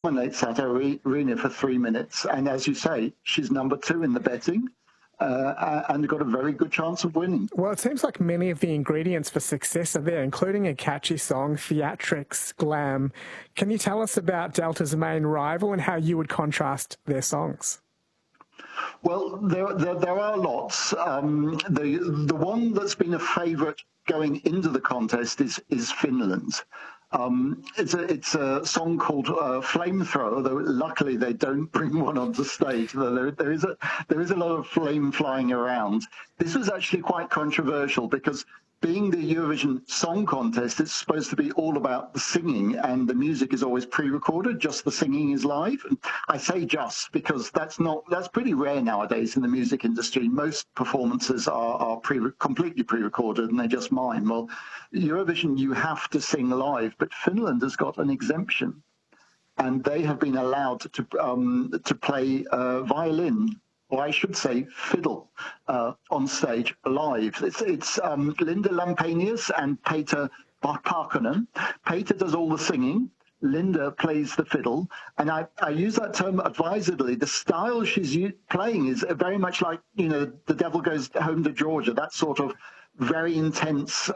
dominates that arena for 3 minutes. And as you say, she's number 2 in the betting. And got a very good chance of winning. Well, it seems like many of the ingredients for success are there, including a catchy song, theatrics, glam. Can you tell us about Delta's main rival and how you would contrast their songs? Well, there are lots. The one that's been a favourite going into the contest is Finland. It's a song called Flamethrower, though luckily they don't bring one onto stage. There is a lot of flame flying around. This was actually quite controversial because being the Eurovision Song Contest, it's supposed to be all about the singing, and the music is always pre-recorded, just the singing is live. And I say just because that's pretty rare nowadays in the music industry. Most performances are completely pre-recorded and they just mime. Well, Eurovision, you have to sing live, but Finland has got an exemption, and they have been allowed to play violin, or I should say fiddle, on stage live. It's Linda Lampenius and Peter Parkkonen. Peter does all the singing. Linda plays the fiddle. And I use that term advisedly. The style she's playing is very much like, The Devil Goes Home to Georgia, that sort of very intense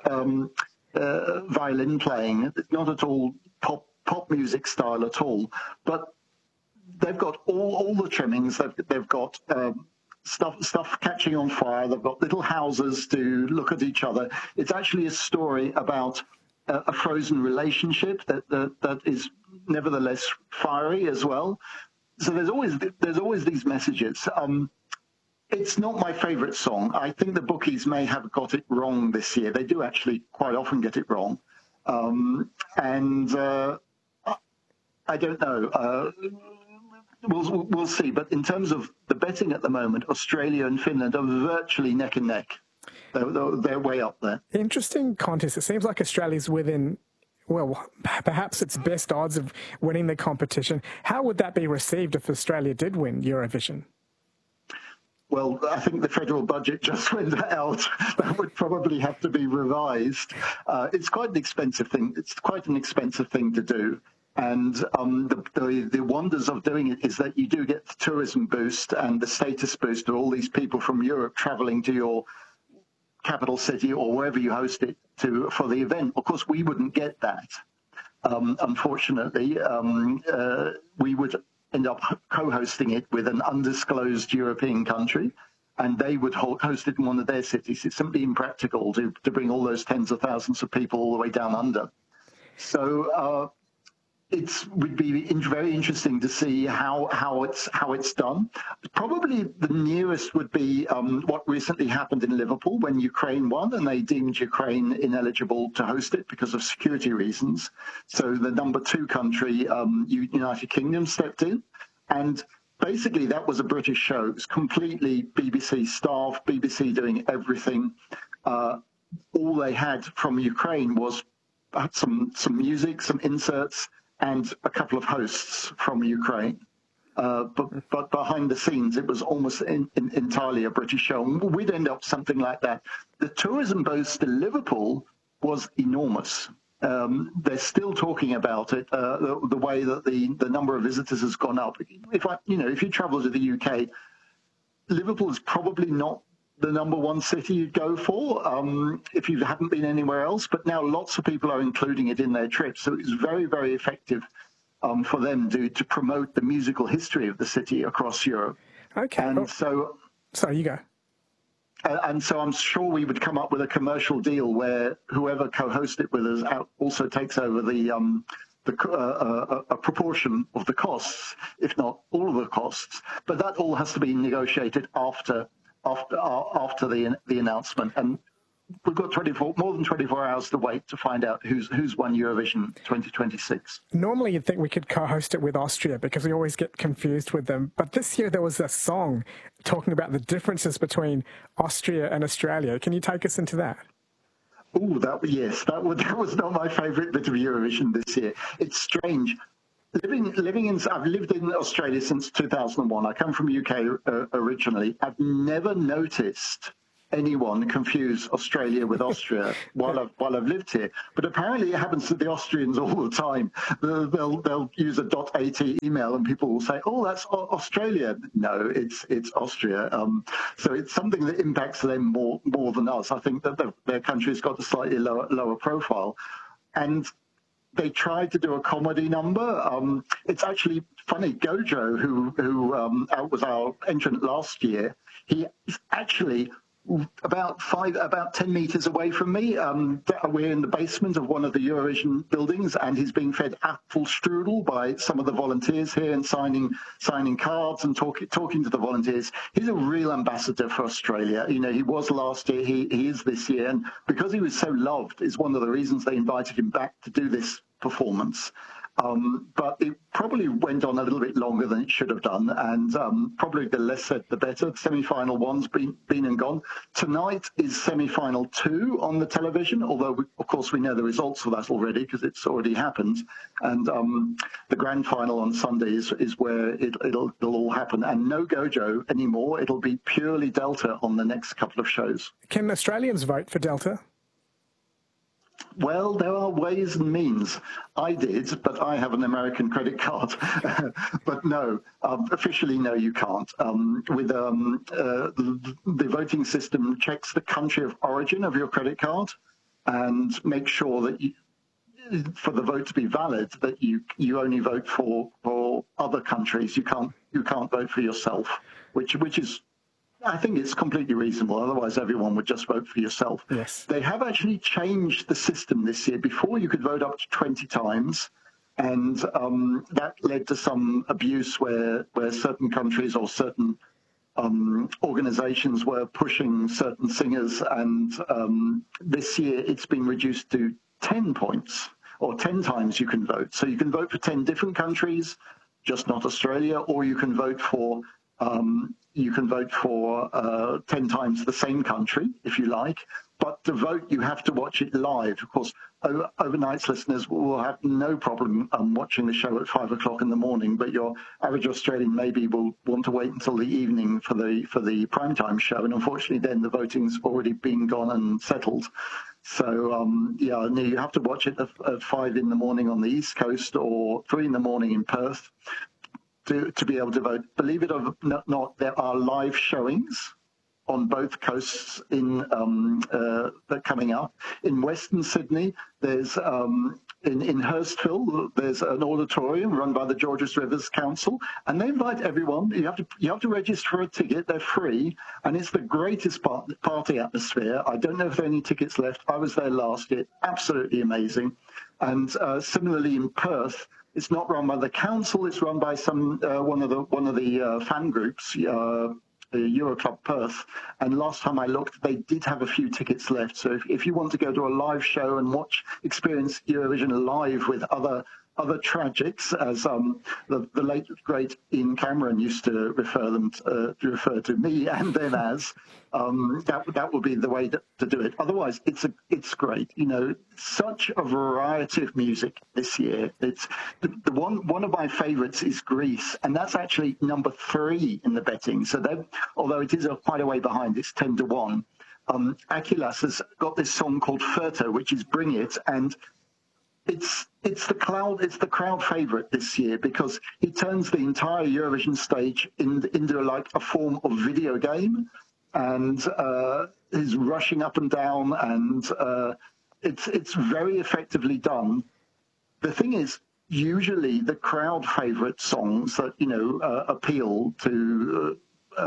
violin playing. It's not at all pop music style at all. But they've got all the trimmings. They've got stuff catching on fire. They've got little houses to look at each other. It's actually a story about a frozen relationship that is nevertheless fiery as well. So there's always these messages. It's not my favourite song. I think the bookies may have got it wrong this year. They do actually quite often get it wrong, and I don't know. We'll see. But in terms of the betting at the moment, Australia and Finland are virtually neck and neck. They're way up there. Interesting contest. It seems like Australia's within, well, perhaps its best odds of winning the competition. How would that be received if Australia did win Eurovision? Well, I think the federal budget just went out. That would probably have to be revised. It's quite an expensive thing. It's quite an expensive thing to do. And the wonders of doing it is that you do get the tourism boost and the status boost of all these people from Europe traveling to your capital city or wherever you host it for the event. Of course, we wouldn't get that. Unfortunately, we would end up co-hosting it with an undisclosed European country, and they would host it in one of their cities. It's simply impractical to bring all those tens of thousands of people all the way down under. So it would be very interesting to see how it's done. Probably the nearest would be what recently happened in Liverpool when Ukraine won, and they deemed Ukraine ineligible to host it because of security reasons. So the number 2 country, United Kingdom, stepped in, and basically that was a British show. It was completely BBC staff, BBC doing everything. All they had from Ukraine was some music, some inserts, and a couple of hosts from Ukraine. But behind the scenes, it was almost entirely a British show. We'd end up something like that. The tourism boost to Liverpool was enormous. They're still talking about it, the way that the number of visitors has gone up. If you travel to the UK, Liverpool is probably not the number 1 city you'd go for if you hadn't been anywhere else. But now lots of people are including it in their trips. So it's very, very effective for them to promote the musical history of the city across Europe. Okay. And Sorry, you go. And so I'm sure we would come up with a commercial deal where whoever co-hosts it with us also takes over a proportion of the costs, if not all of the costs. But that all has to be negotiated after the announcement, and we've got more than 24 hours to wait to find out who's won Eurovision 2026. Normally you'd think we could co-host it with Austria because we always get confused with them, but this year there was a song talking about the differences between Austria and Australia. Can you take us into that? Oh, that was not my favourite bit of Eurovision this year. It's strange. I've lived in Australia since 2001. I come from UK originally. I've never noticed anyone confuse Australia with Austria while I've lived here. But apparently it happens to the Austrians all the time. They'll use a .at email and people will say, "Oh, that's Australia." No, it's Austria. So it's something that impacts them more than us. I think that their country's got a slightly lower profile, and they tried to do a comedy number. It's actually funny. Gojo, who was our entrant last year, he is actually about 10 meters away from me. We're in the basement of one of the Eurovision buildings, and he's being fed apple strudel by some of the volunteers here and signing cards and talking to the volunteers. He's a real ambassador for Australia. You know, he was last year, he is this year, and because he was so loved is one of the reasons they invited him back to do this performance. But it probably went on a little bit longer than it should have done, and probably the less said, the better. Semi-final one's been and gone. Tonight is semi-final 2 on the television, although, of course, we know the results of that already because it's already happened. And the grand final on Sunday is where it'll all happen. And no Gojo anymore. It'll be purely Delta on the next couple of shows. Can Australians vote for Delta? Well, there are ways and means. I did, but I have an American credit card. But no, officially, no, you can't. The voting system checks the country of origin of your credit card and makes sure that for the vote to be valid, that you only vote for other countries. You can't vote for yourself, which is, I think it's completely reasonable. Otherwise, everyone would just vote for yourself. Yes. They have actually changed the system this year. Before, you could vote up to 20 times, and that led to some abuse where certain countries or certain organizations were pushing certain singers. And this year, it's been reduced to 10 points, or 10 times you can vote. So you can vote for 10 different countries, just not Australia, or you can vote for 10 times the same country, if you like. But to vote, you have to watch it live. Of course, overnight listeners will have no problem watching the show at 5 o'clock in the morning, but your average Australian maybe will want to wait until the evening for the primetime show. And unfortunately, then the voting's already been gone and settled. So, you have to watch it at 5 in the morning on the East Coast or 3 in the morning in Perth to be able to vote. Believe it or not, there are live showings on both coasts coming up. In Western Sydney, there's in Hurstville, there's an auditorium run by the Georges Rivers Council, and they invite everyone. You have to register for a ticket. They're free, and it's the greatest party atmosphere. I don't know if there are any tickets left. I was there last year. Absolutely amazing. And similarly in Perth, it's not run by the council. It's run by one of the fan groups, Euroclub Perth. And last time I looked, they did have a few tickets left. So if you want to go to a live show and experience Eurovision live with other tragics, as the late great Ian Cameron used to refer to me and them as, that would be the way to do it. Otherwise, it's great. You know, such a variety of music this year. It's the one of my favourites is Greece, and that's actually number 3 in the betting. So although it is quite a way behind, it's 10-1. Akilas has got this song called Furto, which is Bring It, and it's the crowd favorite this year because he turns the entire Eurovision stage into like a form of video game, and is rushing up and down, and it's very effectively done. The thing is, usually the crowd favorite songs that appeal to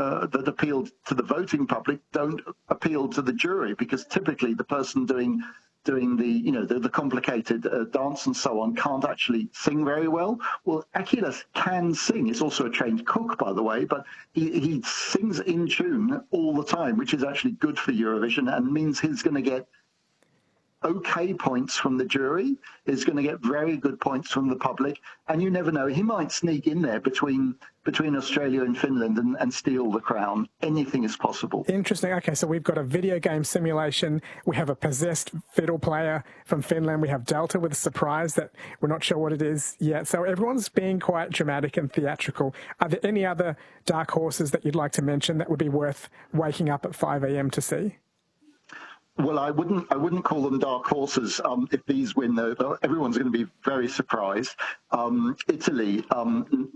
the voting public don't appeal to the jury, because typically the person doing the complicated dance and so on can't actually sing very well. Well, Akilas can sing. He's also a trained cook, by the way, but he sings in tune all the time, which is actually good for Eurovision and means he's going to get okay points from the jury, is going to get very good points from the public, and you never know, he might sneak in there between Australia and Finland and steal the crown. Anything is possible. Interesting. Okay, so we've got a video game simulation, we have a possessed fiddle player from Finland, we have Delta with a surprise that we're not sure what it is yet, so everyone's being quite dramatic and theatrical. Are there any other dark horses that you'd like to mention that would be worth waking up at 5 a.m. to see? Well, I wouldn't call them dark horses. If these win, everyone's going to be very surprised. Italy,